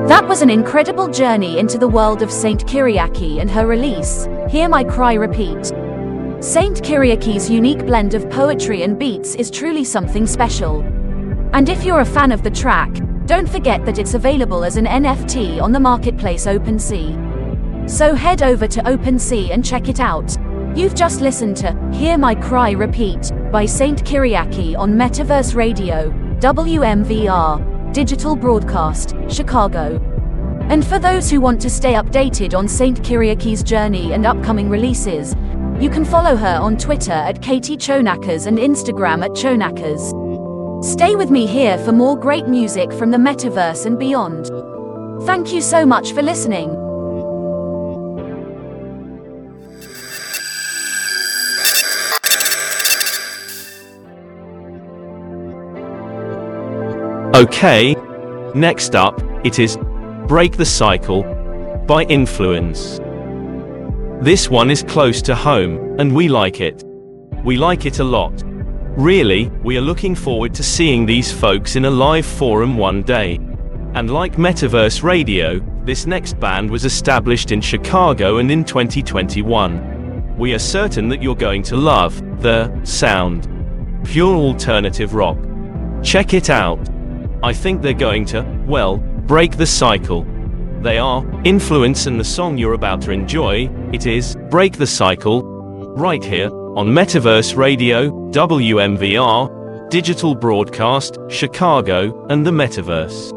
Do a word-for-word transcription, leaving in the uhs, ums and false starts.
That was an incredible journey into the world of Saint Kyriaki and her release, Hear My Cry Repeat. Saint Kyriaki's unique blend of poetry and beats is truly something special. And if you're a fan of the track, don't forget that it's available as an N F T on the marketplace OpenSea. So head over to OpenSea and check it out. You've just listened to Hear My Cry Repeat by Saint Kyriaki on Metaverse Radio, W M V R, Digital Broadcast, Chicago. And for those who want to stay updated on Saint Kyriaki's journey and upcoming releases, you can follow her on Twitter at Katie Chonackers and Instagram at Chonackers. Stay with me here for more great music from the metaverse and beyond. Thank you so much for listening. Okay, next up, it is Break the Cycle by Influence. This one is close to home, and we like it. We like it a lot. Really, we are looking forward to seeing these folks in a live forum one day. And like Metaverse Radio, this next band was established in Chicago and in twenty twenty-one. We are certain that you're going to love the sound. Pure alternative rock. Check it out. I think they're going to, well, break the cycle. They are Influence, and the song you're about to enjoy, it is Break the Cycle, right here on Metaverse Radio, W M V R, Digital Broadcast, Chicago, and the Metaverse.